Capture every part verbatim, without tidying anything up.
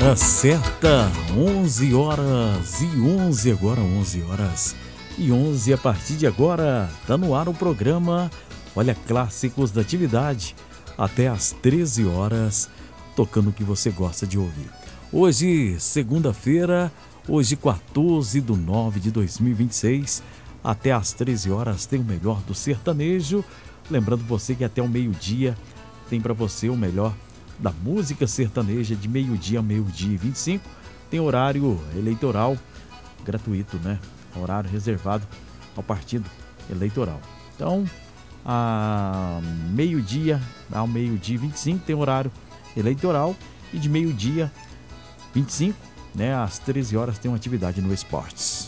Hora certa, onze horas e onze, agora onze horas e onze. A partir de agora, tá no ar o programa Olha Clássicos da Atividade, até às treze horas, tocando o que você gosta de ouvir. Hoje, segunda-feira, hoje quatorze de nove de dois mil e vinte e seis, até às treze horas tem o melhor do sertanejo. Lembrando você que até o meio-dia tem para você o melhor da música sertaneja, de meio-dia a meio-dia e vinte e cinco. Tem horário eleitoral gratuito, né? Horário reservado ao partido eleitoral. Então, a meio-dia ao meio-dia e vinte e cinco tem horário eleitoral, e de meio-dia vinte e cinco, né, às treze horas tem uma atividade no Esportes.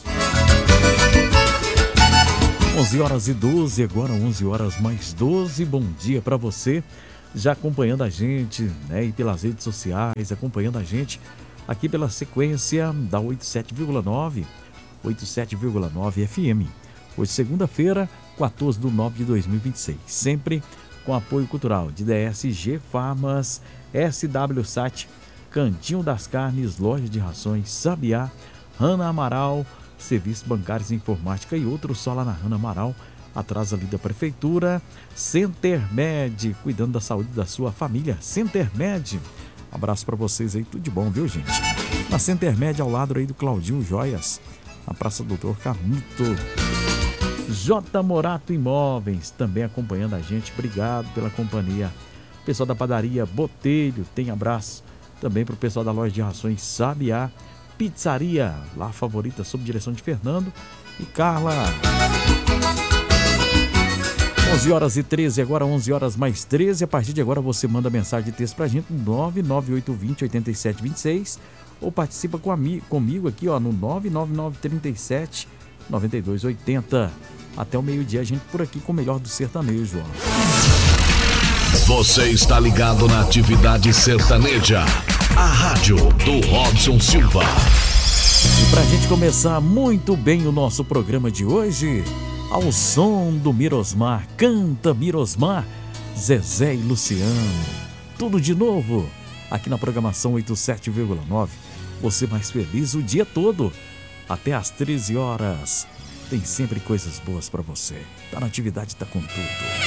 onze horas e doze, agora onze horas mais doze. Bom dia para você, já acompanhando a gente, né, e pelas redes sociais, acompanhando a gente aqui pela sequência da oitenta e sete vírgula nove, oitenta e sete vírgula nove F M. Hoje, segunda-feira, quatorze de nove de dois mil e vinte e seis. Sempre com apoio cultural de D S G Farmas, S W Sat, Cantinho das Carnes, Loja de Rações, Sabiá, Rana Amaral, Serviços Bancários e Informática e outros só lá na Rana Amaral, atrás ali da Prefeitura. Centermed, cuidando da saúde da sua família. Centermed, abraço para vocês aí, tudo de bom, viu, gente? Na Centermed, ao lado aí do Claudinho Joias, na Praça Doutor Canuto. J. Morato Imóveis, também acompanhando a gente, obrigado pela companhia. Pessoal da padaria Botelho, tem abraço também para o pessoal da Loja de Rações Sabiá. Pizzaria, lá favorita, sob direção de Fernando e Carla. onze horas e treze, agora onze horas mais treze. A partir de agora você manda mensagem de texto pra gente no nove nove oito dois zero oito sete dois seis ou participa com ami- comigo aqui, ó, no nove nove nove três sete nove dois oito zero. Até o meio-dia a gente por aqui com o melhor do sertanejo, ó. Você está ligado na Atividade Sertaneja, a rádio do Robson Silva. E pra gente começar muito bem o nosso programa de hoje, ao som do Mirosmar, canta Mirosmar, Zezé e Luciano. Tudo de novo, aqui na programação oitenta e sete vírgula nove. Você mais feliz o dia todo, até às treze horas. Tem sempre coisas boas pra você. Tá na Atividade, tá com tudo.